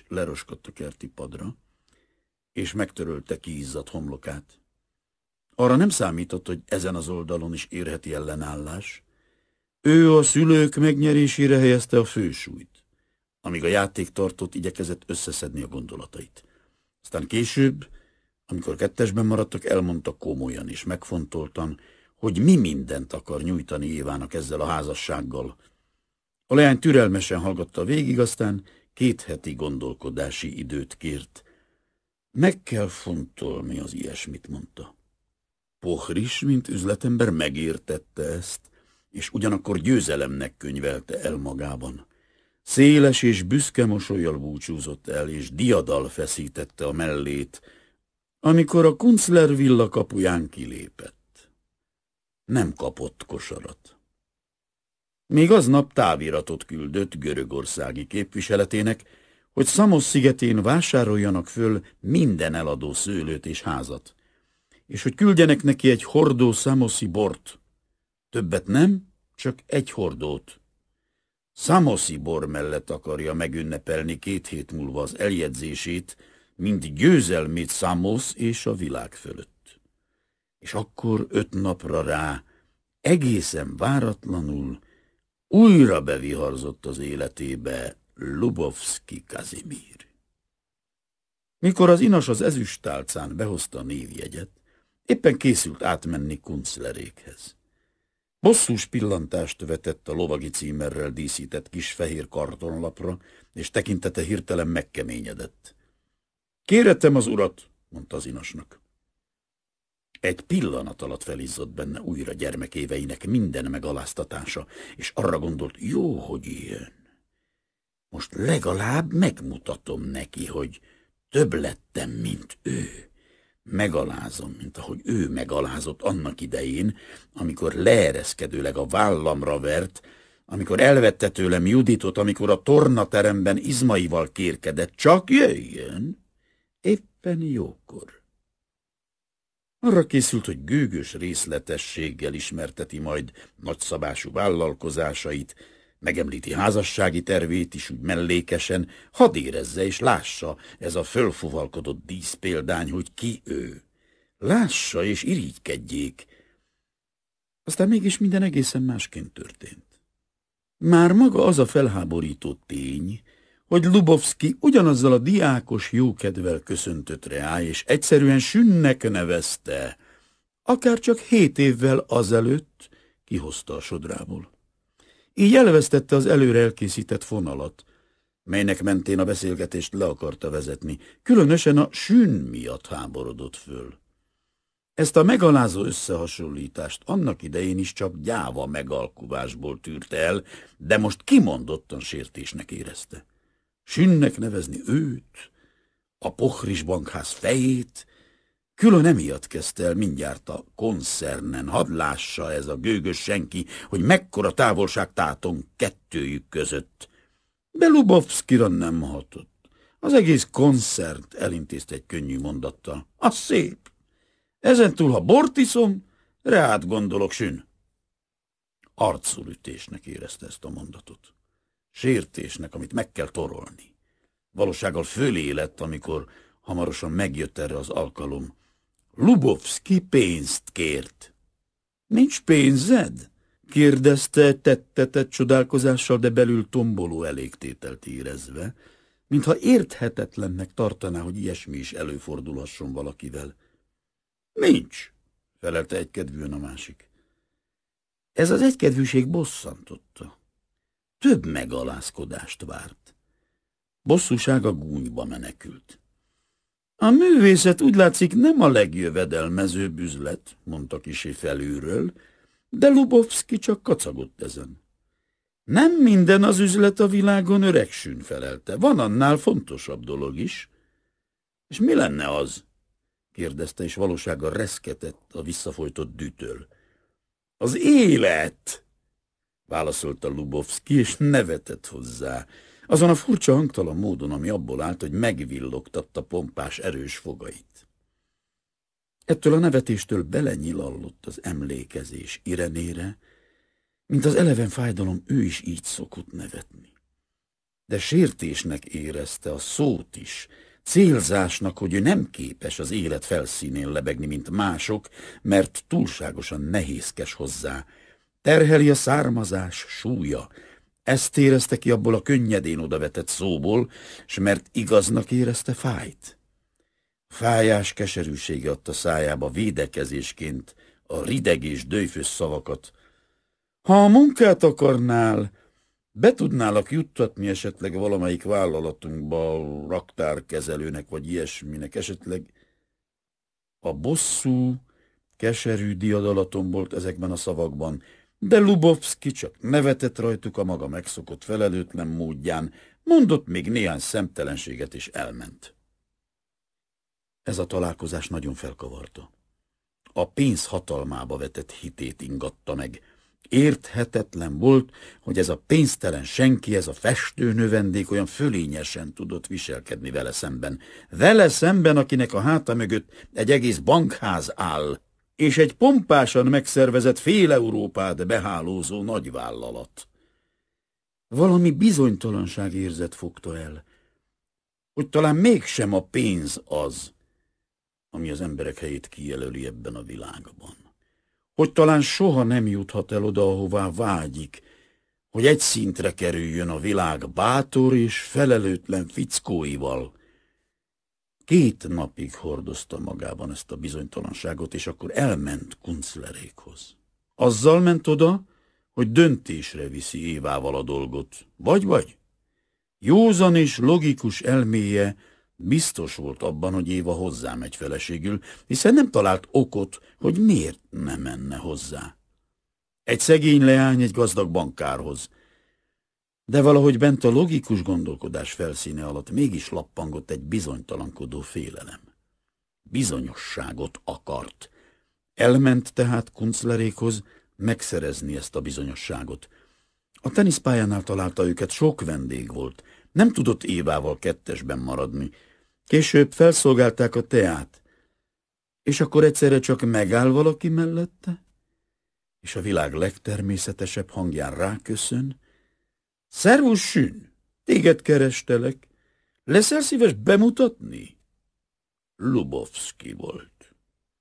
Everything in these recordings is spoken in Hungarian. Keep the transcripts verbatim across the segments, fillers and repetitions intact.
leroskadt a kerti padra, és megtörölte kiizzadt homlokát. Arra nem számított, hogy ezen az oldalon is érheti ellenállás. Ő a szülők megnyerésére helyezte a fősúlyt, amíg a játéktartót igyekezett összeszedni a gondolatait. Aztán később, amikor kettesben maradtak, elmondta komolyan és megfontoltan, hogy mi mindent akar nyújtani Évának ezzel a házassággal. A leány türelmesen hallgatta végig, aztán két heti gondolkodási időt kért. Meg kell fontolni az ilyesmit, mondta. Pohris, mint üzletember megértette ezt, és ugyanakkor győzelemnek könyvelte el magában. Széles és büszke mosollyal búcsúzott el, és diadal feszítette a mellét, amikor a Kunzler villa kapuján kilépett. Nem kapott kosarat. Még aznap táviratot küldött görögországi képviseletének, hogy Samos szigetén vásároljanak föl minden eladó szőlőt és házat, és hogy küldjenek neki egy hordó szamoszi bort. Többet nem, csak egy hordót. Szamoszi bor mellett akarja megünnepelni két hét múlva az eljegyzését, mint győzelmét Samos és a világ fölött. És akkor öt napra rá, egészen váratlanul, újra beviharzott az életébe Lubovszki Kazimír. Mikor az inas az ezüsttálcán behozta a névjegyet, éppen készült átmenni Kunzlerékhez. Bosszús pillantást vetett a lovagi címerrel díszített kis fehér kartonlapra, és tekintete hirtelen megkeményedett. Kéretem az urat, mondta az inasnak. Egy pillanat alatt felizzott benne újra gyermekéveinek minden megaláztatása, és arra gondolt, jó, hogy ilyen. Most legalább megmutatom neki, hogy több lettem, mint ő. Megalázom, mint ahogy ő megalázott annak idején, amikor leereszkedőleg a vállamra vert, amikor elvette tőlem Juditot, amikor a tornateremben izmaival kérkedett. Csak jöjjön, éppen jókor. Arra készült, hogy gőgös részletességgel ismerteti majd nagyszabású vállalkozásait, megemlíti házassági tervét is úgy mellékesen, hadd érezze és lássa ez a fölfuvalkodott díszpéldány, hogy ki ő. Lássa és irigykedjék. Aztán mégis minden egészen másként történt. Már maga az a felháborító tény, hogy Lubovszki ugyanazzal a diákos jókedvel köszöntött rá, és egyszerűen Sünnek nevezte, akár csak hét évvel azelőtt kihozta a sodrából. Így elvesztette az előre elkészített fonalat, melynek mentén a beszélgetést le akarta vezetni, különösen a Sün miatt háborodott föl. Ezt a megalázó összehasonlítást annak idején is csak gyáva megalkuvásból tűrte el, de most kimondottan sértésnek érezte. Sünnek nevezni őt, a Pohris bankház fejét, külön emiatt kezdte el mindjárt a koncernen, hadd lássa ez a gőgös senki, hogy mekkora távolság tátong kettőjük között. Belubovszkira nem hatott. Az egész koncert elintézte egy könnyű mondattal. Az szép. Ezentúl, ha bort iszom, reát gondolok, Sün. Arculütésnek érezte ezt a mondatot. Sértésnek, amit meg kell torolni. Valósággal fölé lett, amikor hamarosan megjött erre az alkalom. Lubovszki pénzt kért. Nincs pénzed? Kérdezte tettetett csodálkozással, de belül tomboló elégtételt érezve, mintha érthetetlennek tartaná, hogy ilyesmi is előfordulhasson valakivel. Nincs, felelte egykedvűen a másik. Ez az egykedvűség bosszantotta. Több megalázkodást várt. Bosszúsága gúnyba menekült. A művészet úgy látszik nem a legjövedelmezőbb üzlet, mondta kisé felülről, de Lubovszki csak kacagott ezen. Nem minden az üzlet a világon, öreg Sün, felelte. Van annál fontosabb dolog is. És mi lenne az? Kérdezte, és valósággal reszketett a visszafolytott dűtől. Az élet, válaszolta Lubovszki, és nevetett hozzá, azon a furcsa hangtalan módon, ami abból állt, hogy megvillogtatta pompás, erős fogait. Ettől a nevetéstől belenyilallott az emlékezés Irenére, mint az eleven fájdalom, ő is így szokott nevetni. de sértésnek érezte a szót is, célzásnak, hogy ő nem képes az élet felszínén lebegni, mint mások, mert túlságosan nehézkes hozzá. Terheli a származás súlya. Ezt érezte ki abból a könnyedén odavetett szóból, s mert igaznak érezte, fájt. Fájás keserűsége adta szájába védekezésként a rideg és dőfös szavakat. Ha a munkát akarnál, be tudnálak juttatni esetleg valamelyik vállalatunkba, raktárkezelőnek vagy ilyesminek, esetleg a bosszú, keserű diadalatom volt ezekben a szavakban, de Lubovszki csak nevetett rajtuk a maga megszokott felelőtlen módján, mondott még néhány szemtelenséget és elment. Ez a találkozás nagyon felkavarta. A pénz hatalmába vetett hitét ingatta meg. Érthetetlen volt, hogy ez a pénztelen senki, ez a festő növendék olyan fölényesen tudott viselkedni vele szemben. Vele szemben, akinek a háta mögött egy egész bankház áll, és egy pompásan megszervezett fél Európát behálózó nagyvállalat. Valami bizonytalanság érzet fogta el, hogy talán mégsem a pénz az, ami az emberek helyét kijelöli ebben a világban. Hogy talán soha nem juthat el oda, ahová vágyik, hogy egy szintre kerüljön a világ bátor és felelőtlen fickóival. Két napig hordozta magában ezt a bizonytalanságot, és akkor elment Kunzlerékhoz. Azzal ment oda, hogy döntésre viszi Évával a dolgot. Vagy-vagy? Józan és logikus elméje biztos volt abban, hogy Éva hozzámegy feleségül, hiszen nem talált okot, hogy miért ne menne hozzá. Egy szegény leány egy gazdag bankárhoz. De valahogy bent a logikus gondolkodás felszíne alatt mégis lappangott egy bizonytalankodó félelem. Bizonyosságot akart. Elment tehát Kunzlerékhoz megszerezni ezt a bizonyosságot. A teniszpályánál találta őket, sok vendég volt. Nem tudott Évával kettesben maradni. Később felszolgálták a teát. És akkor egyszerre csak megáll valaki mellette, és a világ legtermészetesebb hangján ráköszön. Szervusz, Sün, téged kerestelek. Leszel szíves bemutatni? Lubovszki volt.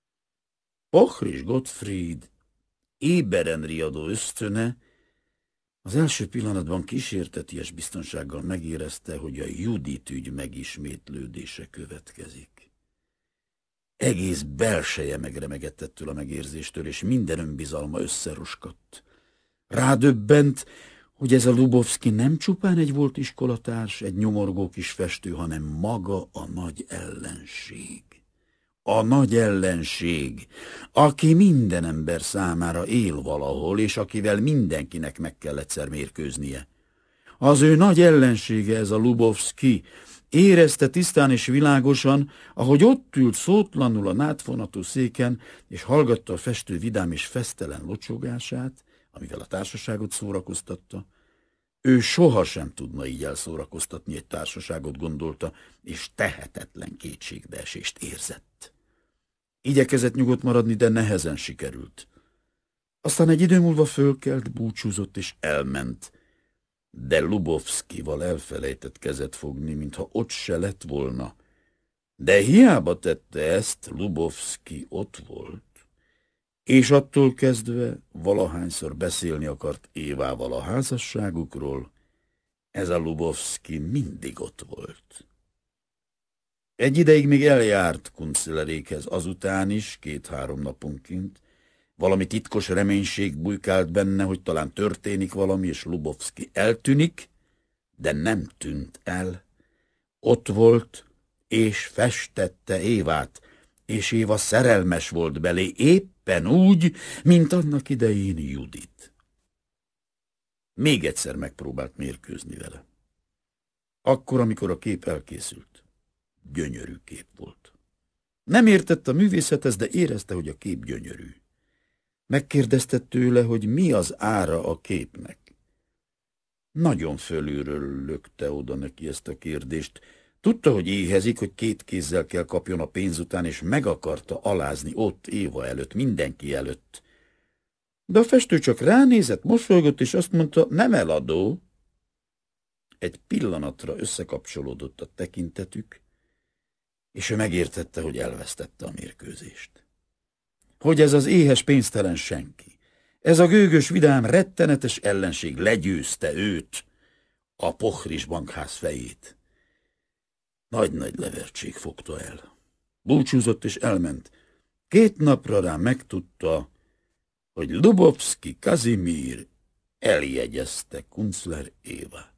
Pochris Gottfried éberen riadó ösztöne az első pillanatban kísérteties biztonsággal megérezte, hogy a Judit ügy megismétlődése következik. Egész belseje megremegett ettől a megérzéstől, és minden önbizalma összeroskadt. Rádöbbent, hogy ez a Lubovszki nem csupán egy volt iskolatárs, egy nyomorgó kis festő, hanem maga a nagy ellenség. A nagy ellenség, aki minden ember számára él valahol, és akivel mindenkinek meg kell egyszer mérkőznie. Az ő nagy ellensége ez a Lubovszki, érezte tisztán és világosan, ahogy ott ült szótlanul a nátfonatú széken, és hallgatta a festő vidám és fesztelen locsogását, amivel a társaságot szórakoztatta. Ő sohasem tudna így elszórakoztatni egy társaságot, gondolta, és tehetetlen kétségbeesést érzett. Igyekezett nyugodt maradni, de nehezen sikerült. Aztán egy idő múlva fölkelt, búcsúzott és elment, de Lubovszkival elfelejtett kezet fogni, mintha ott se lett volna. De hiába tette ezt, Lubovszki ott volt, és attól kezdve valahányszor beszélni akart Évával a házasságukról, ez a Lubovszki mindig ott volt. Egy ideig még eljárt Kunzlerékhez, azután is, két-három naponként. Valami titkos reménység bujkált benne, hogy talán történik valami, és Lubovszki eltűnik, de nem tűnt el. Ott volt, és festette Évát, és Éva szerelmes volt belé, éppen úgy, mint annak idején Judit. Még egyszer megpróbált mérkőzni vele. Akkor, amikor a kép elkészült. Gyönyörű kép volt. Nem értett a művészethez, de érezte, hogy a kép gyönyörű. Megkérdezte tőle, hogy mi az ára a képnek. Nagyon fölülről lökte oda neki ezt a kérdést. Tudta, hogy éhezik, hogy két kézzel kell kapjon a pénz után, és meg akarta alázni ott Éva előtt, mindenki előtt. De a festő csak ránézett, mosolygott, és azt mondta, nem eladó. Egy pillanatra összekapcsolódott a tekintetük, és ő megértette, hogy elvesztette a mérkőzést. Hogy ez az éhes pénztelen senki, ez a gőgös, vidám, rettenetes ellenség legyőzte őt, a Pohris bankház fejét. Nagy-nagy levertség fogta el. Búcsúzott és elment. Két napra rá megtudta, hogy Lubovszki Kazimír eljegyezte Kunzler Évát.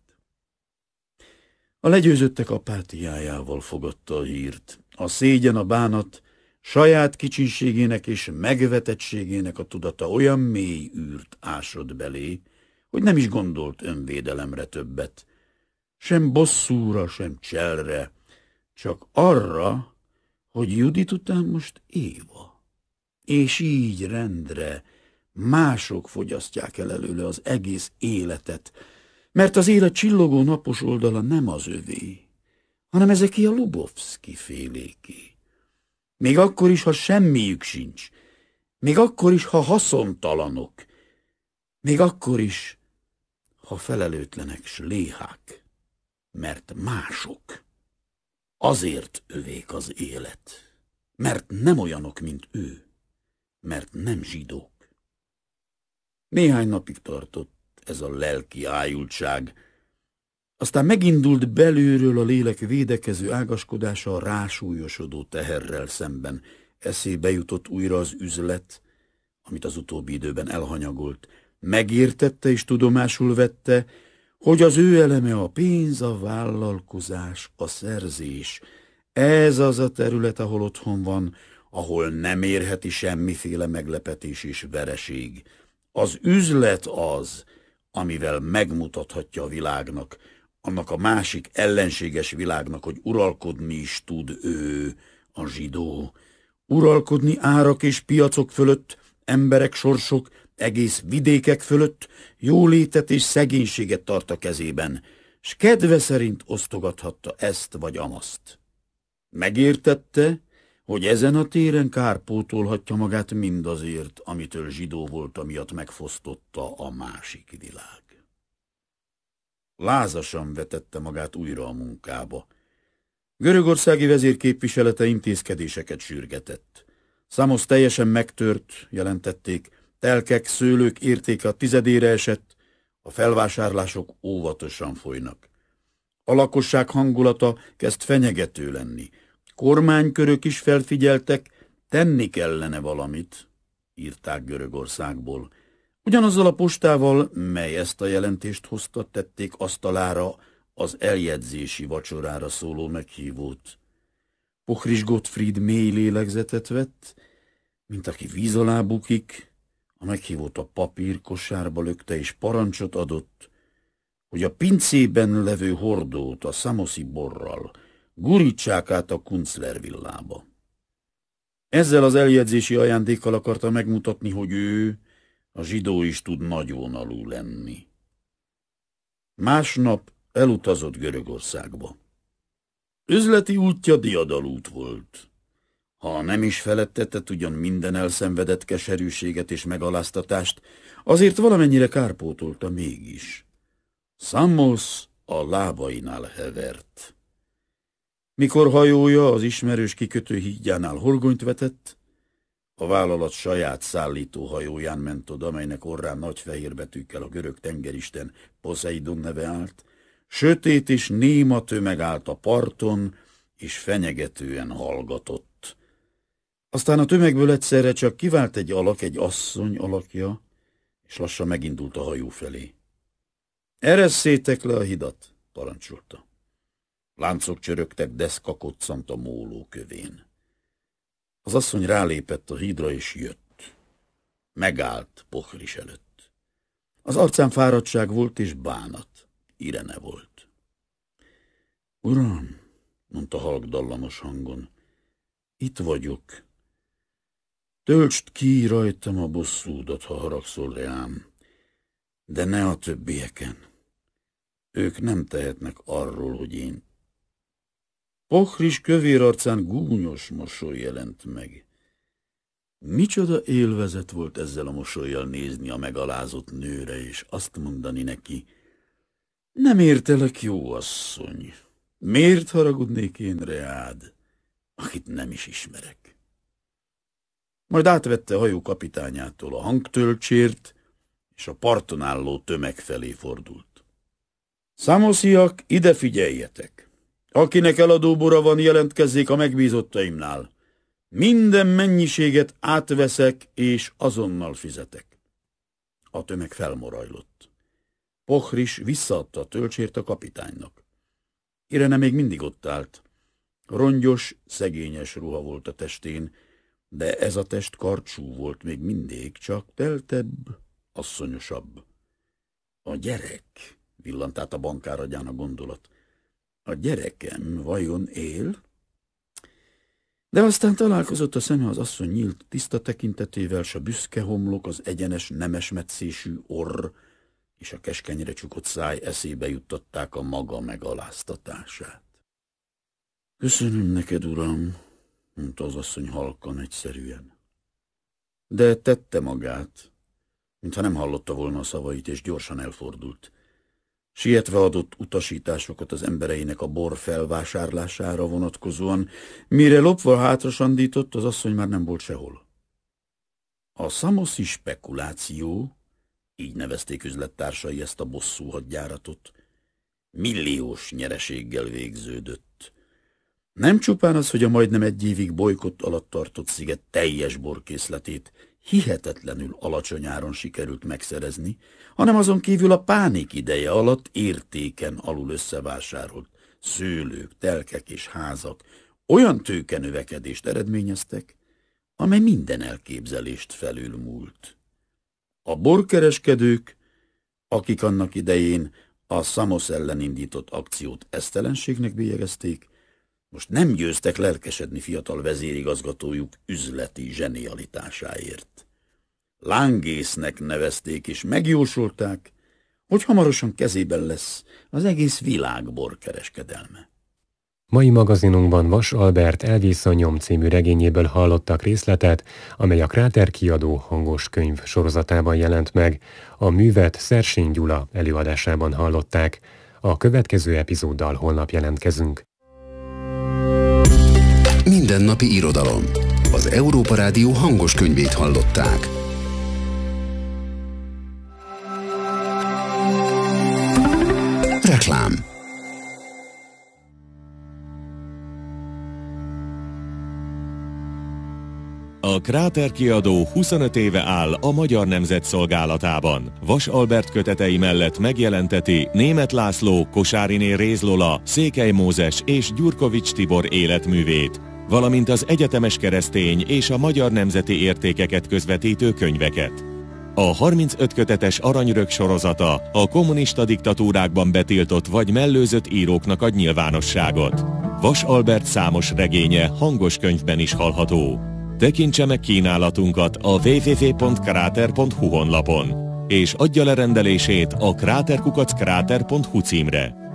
A legyőzöttek apátiájával fogadta a hírt. A szégyen, a bánat, saját kicsinségének és megvetettségének a tudata olyan mély űrt ásott belé, hogy nem is gondolt önvédelemre többet. Sem bosszúra, sem cselre, csak arra, hogy Judit után most Éva. És így rendre mások fogyasztják el előle az egész életet, mert az élet csillogó napos oldala nem az övé, hanem ezeké a Lubovszki féléké. Még akkor is, ha semmiük sincs, még akkor is, ha haszontalanok, még akkor is, ha felelőtlenek s léhák, mert mások. Azért övék az élet, mert nem olyanok, mint ő, mert nem zsidók. Néhány napig tartott ez a lelki ájultság, aztán megindult belülről a lélek védekező ágaskodása a rásúlyosodó teherrel szemben. Eszébe jutott újra az üzlet, amit az utóbbi időben elhanyagolt. Megértette és tudomásul vette, hogy az ő eleme a pénz, a vállalkozás, a szerzés. Ez az a terület, ahol otthon van, ahol nem érheti semmiféle meglepetés és vereség. Az üzlet az, amivel megmutathatja a világnak, annak a másik ellenséges világnak, hogy uralkodni is tud ő, a zsidó. Uralkodni árak és piacok fölött, emberek, sorsok, egész vidékek fölött, jólétet és szegénységet tart a kezében, s kedve szerint osztogathatta ezt vagy amazt. Megértette, hogy ezen a téren kárpótolhatja magát mindazért, amitől zsidó volt, amiatt megfosztotta a másik világ. Lázasan vetette magát újra a munkába. Görögországi vezérképviselete intézkedéseket sürgetett. Szamosz teljesen megtört, jelentették, telkek, szőlők értéke a tizedére esett, a felvásárlások óvatosan folynak. A lakosság hangulata kezd fenyegető lenni. Kormánykörök is felfigyeltek, tenni kellene valamit, írták Görögországból. Ugyanazzal a postával, mely ezt a jelentést hozta, tették asztalára az eljegyzési vacsorára szóló meghívót. Pohris Gottfried mély lélegzetet vett, mint aki víz alá bukik, a meghívót a papírkosárba lökte és parancsot adott, hogy a pincében levő hordót a szamoszi borral gurítsák át a Kunzler villába. Ezzel az eljegyzési ajándékkal akarta megmutatni, hogy ő, a zsidó is tud nagyvonalú lenni. Másnap elutazott Görögországba. Üzleti útja diadalút volt. Ha nem is felettette ugyan minden elszenvedett keserűséget és megaláztatást, azért valamennyire kárpótolta mégis. Szamosz a lábainál hevert. Mikor hajója az ismerős kikötő hídjánál horgonyt vetett, a vállalat saját szállító hajóján ment oda, melynek orrán nagy fehér betűkkel a görög tengeristen Poseidon neve állt, sötét és néma tömeg állt a parton, és fenyegetően hallgatott. Aztán a tömegből egyszerre csak kivált egy alak, egy asszony alakja, és lassan megindult a hajó felé. Eresszétek le a hidat, parancsolta. Láncok csörögtek, deszka koccant a móló kövén. Az asszony rálépett a hídra, és jött. Megállt Pohris előtt. Az arcán fáradtság volt és bánat. Irene volt. Uram, mondta halk dallamos hangon, itt vagyok. Töltsd ki rajtam a bosszúdat, ha haragszol rám, de ne a többieken. Ők nem tehetnek arról, hogy én... Pohris kövér arcán gúnyos mosoly jelent meg. Micsoda élvezet volt ezzel a mosollyal nézni a megalázott nőre, és azt mondani neki, Nem értelek, jó asszony. Miért haragudnék én reád, akit nem is ismerek? Majd átvette hajó kapitányától a hangtölcsért, és a parton álló tömeg felé fordult. Szamosziak, ide figyeljetek! Akinek eladó bora van, jelentkezzék a megbízottaimnál. Minden mennyiséget átveszek, és azonnal fizetek. A tömeg felmorajlott. Pohris visszaadta a tölcsért a kapitánynak. Irene még mindig ott állt. Rongyos, szegényes ruha volt a testén, de ez a test karcsú volt még mindig, csak teltebb, asszonyosabb. A gyerek, villant át a bankár agyán a gondolat. A gyerekem vajon él? De aztán találkozott a szeme az asszony nyílt tiszta tekintetével, s a büszke homlok, az egyenes, nemes metszésű orr és a keskenyre csukott száj eszébe juttatták a maga megaláztatását. Köszönöm neked, uram, mondta az asszony halkan, egyszerűen. De tette magát, mintha nem hallotta volna a szavait, és gyorsan elfordult. Sietve adott utasításokat az embereinek a bor felvásárlására vonatkozóan, mire lopva hátra sandított, az asszony már nem volt sehol. A szamoszi spekuláció, így nevezték üzlettársai ezt a bosszú hadjáratot, milliós nyereséggel végződött. Nem csupán az, hogy a majdnem egy évig bolykott alatt tartott sziget teljes borkészletét hihetetlenül alacsony áron sikerült megszerezni, hanem azon kívül a pánik ideje alatt értéken alul összevásárolt szőlők, telkek és házak olyan tőkenövekedést eredményeztek, amely minden elképzelést felülmúlt. A borkereskedők, akik annak idején a Samos ellen indított akciót esztelenségnek bélyegezték, most nem győztek lelkesedni fiatal vezérigazgatójuk üzleti zsenialitásáért. Lángésznek nevezték és megjósolták, hogy hamarosan kezében lesz az egész világ borkereskedelme. Mai magazinunkban Vas Albert Elvész a nyom című regényéből hallottak részletet, amely a Kráter kiadó hangos könyv sorozatában jelent meg. A művet Szersény Gyula előadásában hallották. A következő epizóddal holnap jelentkezünk. Mindennapi irodalom. Az Európa Rádió hangos könyvét hallották. Reklám. A Kráter kiadó huszonöt éve áll a Magyar Nemzet szolgálatában. Vas Albert kötetei mellett megjelenteti Németh László, Kosáriné Réz Lola, Székely Mózes és Gyurkovics Tibor életművét, valamint az egyetemes keresztény és a magyar nemzeti értékeket közvetítő könyveket. A harmincöt kötetes Aranyörök sorozata a kommunista diktatúrákban betiltott vagy mellőzött íróknak ad nyilvánosságot. Vas Albert számos regénye hangos könyvben is hallható. Tekintse meg kínálatunkat a double-u double-u double-u pont kráter pont hu honlapon, és adja le rendelését a kráter kukac kráter pont hu címre.